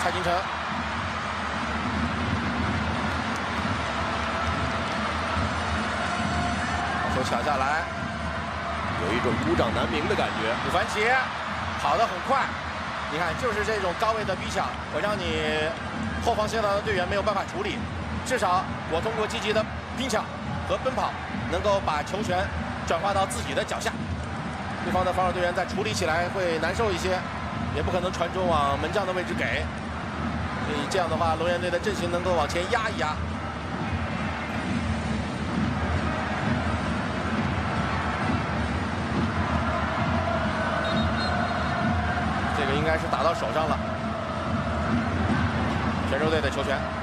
蔡金城。 球抢下来， 有一种孤掌难鸣的感觉。 鲁凡奇跑得很快，你看，就是这种高位的逼抢，我让你后防线上的队员没有办法处理。至少我通过积极的拼抢和奔跑，能够把球权转化到自己的脚下。对方的防守队员在处理起来会难受一些，也不可能传中往门将的位置给。所以这样的话，龙岩队的阵型能够往前压一压。 这个应该是打到手上了，泉州队的球权。